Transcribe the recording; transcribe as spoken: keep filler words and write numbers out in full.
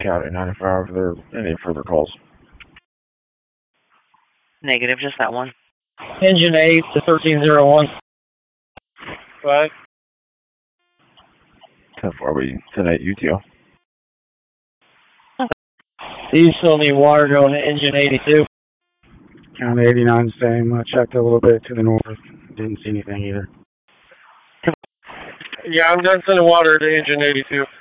County ninety-five if there are any further calls. Negative, just that one. Engine eight to thirteen oh one. Five. ten four, we ten eight U T O. Do you still need water going to engine eighty-two? County eighty-nine, same. I checked a little bit to the north. Didn't see anything either. Yeah, I'm done sending water to engine eighty-two.